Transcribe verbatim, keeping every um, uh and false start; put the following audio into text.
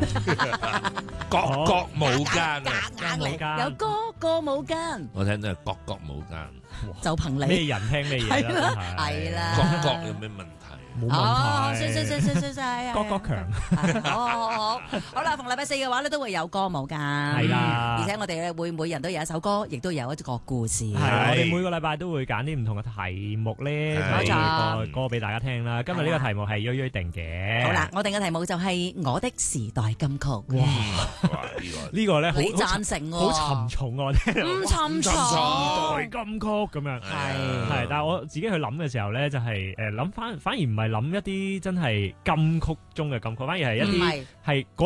各各舞間啊， 夾硬嚟，有個個舞間， 我聽到係各各舞間， 就憑你咩人聽咩嘢啦， 係啦， 各各有咩問題？ 冇哦， 問題。 衰衰衰衰衰衰， 各各強， 好好好，好啦，逢禮拜四嘅話咧都會有歌舞間， 係啦， 而且我哋咧會每人都有一首歌，亦都有一個故事。 係我哋每個禮拜都會揀啲唔同嘅題目咧， 冇錯個歌俾大家聽啦。今日呢個題目係鋥鋥定嘅。 好啦，我定嘅題目就係我的時代金曲。 哇， 呢個呢個咧好你贊成喎？ 好沉重啊！聽唔沉重， 時代金曲咁樣， 係係，但係我自己去諗嘅時候咧，就係誒諗翻，反而唔係諗一啲真係金曲中嘅金曲，反而係一啲唔係係嗰